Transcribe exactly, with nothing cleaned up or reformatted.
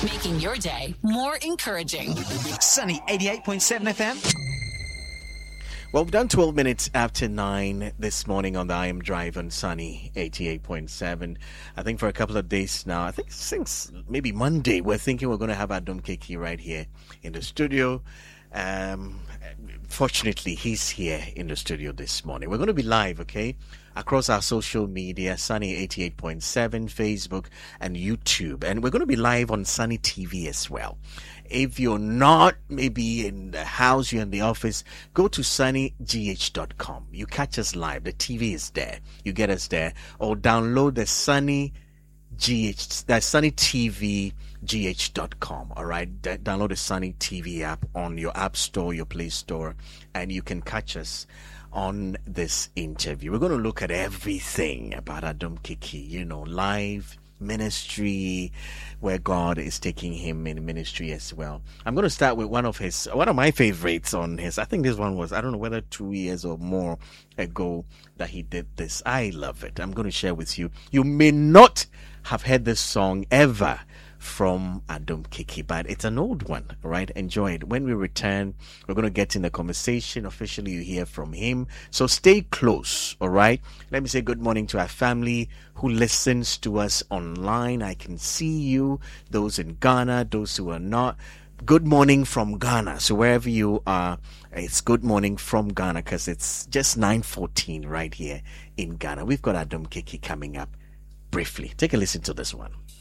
making your day more encouraging. Sunny eighty-eight point seven F M. Well, we've done twelve minutes after nine this morning on the I Am Drive on Sunny eighty-eight point seven. I think for a couple of days now, I think since maybe Monday, we're thinking we're going to have Adom Kiki right here in the studio. Um, fortunately, he's here in the studio this morning. We're going to be live, okay, across our social media, Sunny eighty-eight point seven, Facebook and YouTube. And we're going to be live on Sunny T V as well. If you're not maybe in the house, you're in the office, go to sunny g h dot com. You catch us live. The T V is there. You get us there. Or download the Sunny G H, that's sunny t v g h dot com. All right. D- download the Sunny T V app on your App Store, your Play Store, and you can catch us on this interview. We're going to look at everything about Adom Kiki, you know, live ministry, where God is taking him in ministry as well. I'm going to start with one of his, one of my favorites on his, I think this one was, I don't know whether two years or more ago that he did this. I love it. I'm going to share with you. You may not have heard this song ever from Adom Kiki, but it's an old one, right? Enjoy it. When we return, we're going to get in the conversation. Officially, you hear from him. So stay close, all right? Let me say good morning to our family who listens to us online. I can see you, those in Ghana, those who are not. Good morning from Ghana. So wherever you are, it's good morning from Ghana because it's just nine fourteen right here in Ghana. We've got Adom Kiki coming up briefly. Take a listen to this one.